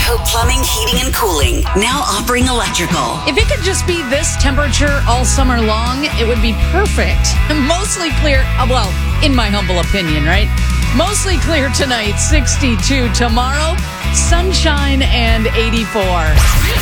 Idaho Plumbing, Heating, and Cooling, now offering electrical. If it could just be this temperature all summer long, it would be perfect. Mostly clear, well, in my humble opinion, right? Mostly clear tonight, 62. Tomorrow, sunshine and 84.